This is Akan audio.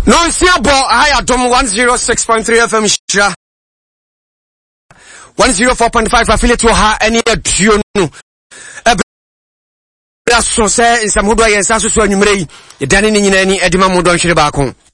Nonsiabo higher dom 106.3 FM Shira 104.5 affiliate to her any duo no. So say in some hood way and so anumere. The Danny ni edima mo don hwere ba kon.